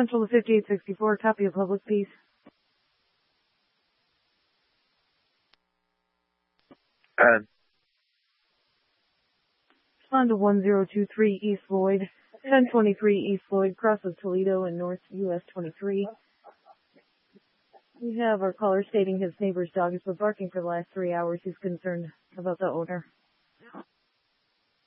Central to 5864, copy of public peace. Respond to 1023 East Floyd, 1023 East Floyd, crosses Toledo and North US 23. We have our caller stating his neighbor's dog has been barking for the last 3 hours. He's concerned about the owner.